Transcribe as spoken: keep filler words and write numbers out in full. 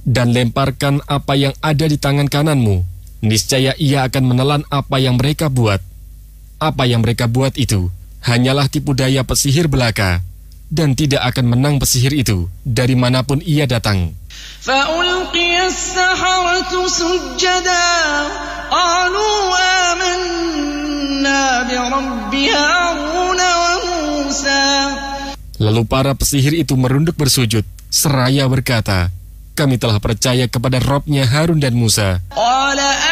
dan lemparkan apa yang ada di tangan kananmu. Niscaya ia akan menelan apa yang mereka buat. Apa yang mereka buat itu hanyalah tipu daya pesihir belaka, dan tidak akan menang pesihir itu dari manapun ia datang. فَأُلْقِيَ السَّحَرَةُ سُجَّدًا قَالُوا آمَنَّا بِرَبِّ هَارُونَ وَمُوسَى. Lalu para pesihir itu merunduk bersujud, seraya berkata, kami telah percaya kepada Robnya Harun dan Musa.